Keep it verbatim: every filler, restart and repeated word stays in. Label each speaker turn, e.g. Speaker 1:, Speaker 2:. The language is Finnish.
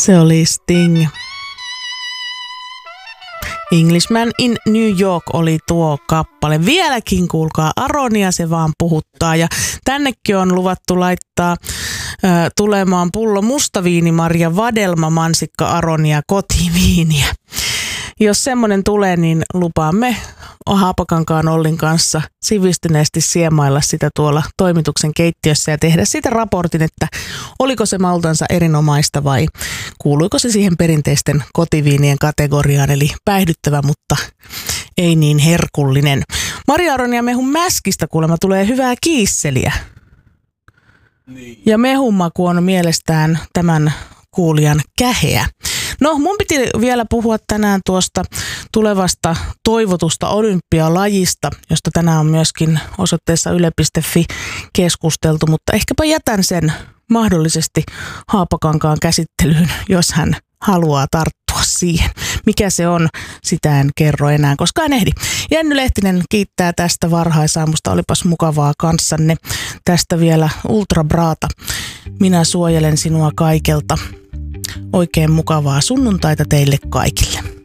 Speaker 1: Se oli Sting. Englishman in New York oli tuo kappale. Vieläkin kuulkaa Aronia, se vaan puhuttaa. Ja tännekin on luvattu laittaa äh, tulemaan pullo mustaviinimarja, vadelma, mansikka, Aronia, kotiviiniä. Jos semmoinen tulee, niin lupaamme Haapakankaan Ollin kanssa sivistyneesti siemailla sitä tuolla toimituksen keittiössä ja tehdä siitä raportin, että oliko se maltansa erinomaista vai kuuluiko se siihen perinteisten kotiviinien kategoriaan, eli päihdyttävä, mutta ei niin herkullinen. Maria Aronia mehun mäskistä kuulemma tulee hyvää kiisseliä. Niin. Ja mehun maku on mielestään tämän kuulijan käheä. No, mun piti vielä puhua tänään tuosta tulevasta toivotusta olympialajista, josta tänään on myöskin osoitteessa yle piste fi keskusteltu, mutta ehkäpä jätän sen mahdollisesti Haapakankaan käsittelyyn, jos hän haluaa tarttua siihen. Mikä se on, sitä en kerro enää, koska en ehdi. Jenny Lehtinen kiittää tästä varhaisaamusta, olipas mukavaa kanssanne. Tästä vielä Ultra Braata. Minä suojelen sinua kaikelta. Oikein mukavaa sunnuntaita teille kaikille.